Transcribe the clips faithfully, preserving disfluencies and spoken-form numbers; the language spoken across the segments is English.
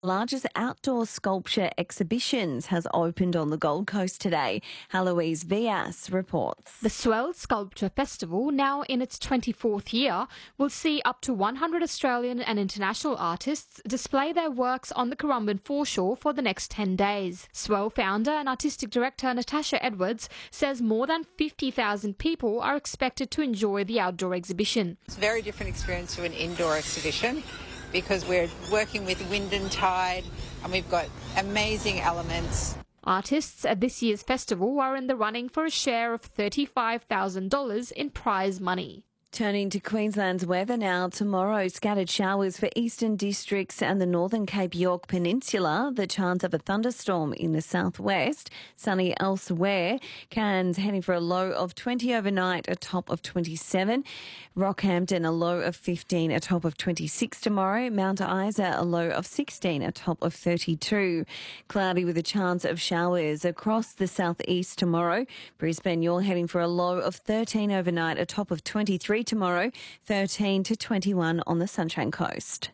Largest outdoor sculpture exhibitions has opened on the Gold Coast today. Heloise Vias reports. The Swell Sculpture Festival, now in its twenty-fourth year, will see up to one hundred Australian and international artists display their works on the Currumbin foreshore for the next ten days. Swell founder and artistic director Natasha Edwards says more than fifty thousand people are expected to enjoy the outdoor exhibition. It's a very different experience to an indoor exhibition, because we're working with wind and tide and we've got amazing elements. Artists at this year's festival are in the running for a share of thirty-five thousand dollars in prize money. Turning to Queensland's weather now. Tomorrow, scattered showers for eastern districts and the northern Cape York Peninsula. The chance of a thunderstorm in the southwest. Sunny elsewhere. Cairns heading for a low of twenty overnight, a top of twenty-seven. Rockhampton, a low of fifteen, a top of twenty-six tomorrow. Mount Isa, a low of sixteen, a top of thirty-two. Cloudy with a chance of showers across the southeast tomorrow. Brisbane, you're heading for a low of thirteen overnight, a top of twenty-three tomorrow, thirteen to twenty-one on the Sunshine Coast.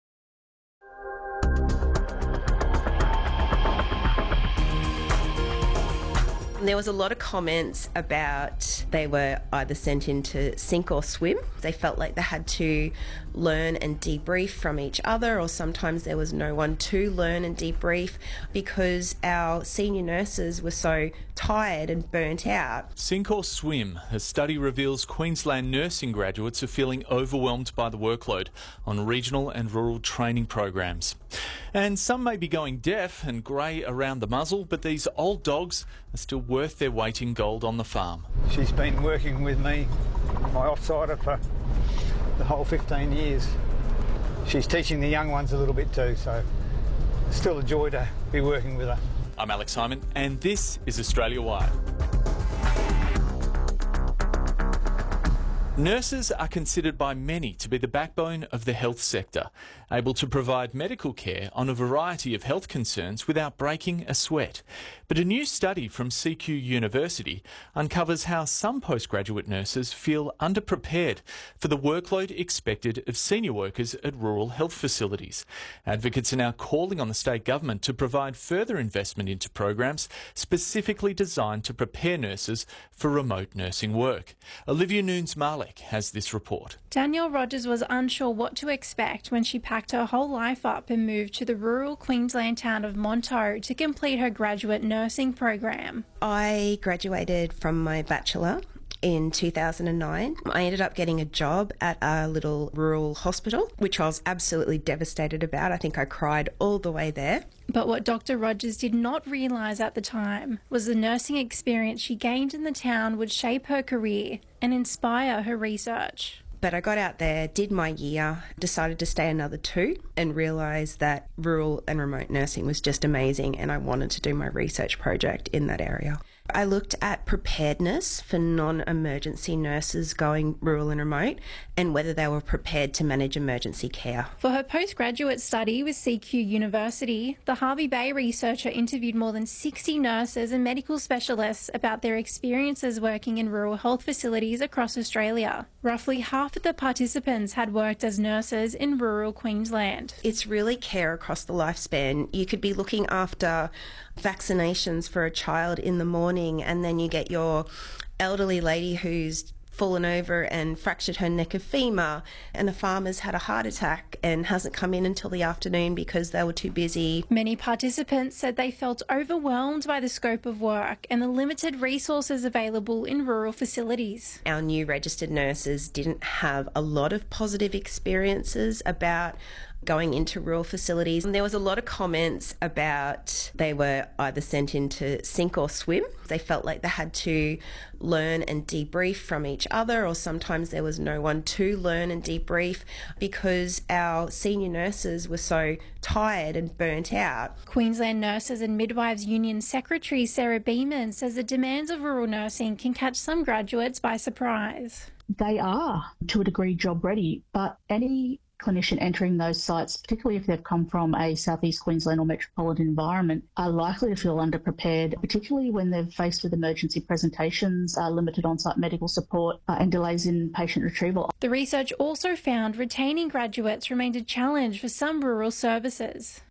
There was a lot of comments about they were either sent in to sink or swim. They felt like they had to learn and debrief from each other, or sometimes there was no one to learn and debrief because our senior nurses were so tired and burnt out. Sink or swim. A study reveals Queensland nursing graduates are feeling overwhelmed by the workload on regional and rural training programs. And some may be going deaf and grey around the muzzle, but these old dogs are still worth their weight in gold on the farm. She's been working with me, my offsider, for the whole fifteen years. She's teaching the young ones a little bit too, so it's still a joy to be working with her. I'm Alex Simon, and this is Australia Wide. Nurses are considered by many to be the backbone of the health sector, able to provide medical care on a variety of health concerns without breaking a sweat. But a new study from C Q University uncovers how some postgraduate nurses feel underprepared for the workload expected of senior workers at rural health facilities. Advocates are now calling on the state government to provide further investment into programs specifically designed to prepare nurses for remote nursing work. Olivia Nunes-Marley has this report. Danielle Rogers was unsure what to expect when she packed her whole life up and moved to the rural Queensland town of Monto to complete her graduate nursing program. I graduated from my bachelor in two thousand nine. I ended up getting a job at a little rural hospital, which I was absolutely devastated about. I think I cried all the way there. But what Doctor Rogers did not realise at the time was the nursing experience she gained in the town would shape her career and inspire her research. But I got out there, did my year, decided to stay another two, and realised that rural and remote nursing was just amazing, and I wanted to do my research project in that area. I looked at preparedness for non-emergency nurses going rural and remote and whether they were prepared to manage emergency care. For her postgraduate study with C Q University, the Hervey Bay researcher interviewed more than sixty nurses and medical specialists about their experiences working in rural health facilities across Australia. Roughly half of the participants had worked as nurses in rural Queensland. It's really care across the lifespan. You could be looking after vaccinations for a child in the morning, and then you get your elderly lady who's fallen over and fractured her neck of femur, and a farmer's had a heart attack and hasn't come in until the afternoon because they were too busy. Many participants said they felt overwhelmed by the scope of work and the limited resources available in rural facilities. Our new registered nurses didn't have a lot of positive experiences about going into rural facilities. And there was a lot of comments about they were either sent in to sink or swim. They felt like they had to learn and debrief from each other, or sometimes there was no one to learn and debrief because our senior nurses were so tired and burnt out. Queensland Nurses and Midwives Union Secretary Sarah Beeman says the demands of rural nursing can catch some graduates by surprise. They are, to a degree, job ready, but any clinician entering those sites, particularly if they've come from a southeast Queensland or metropolitan environment, are likely to feel underprepared, particularly when they're faced with emergency presentations, uh, limited on-site medical support uh, and delays in patient retrieval. The research also found retaining graduates remained a challenge for some rural services.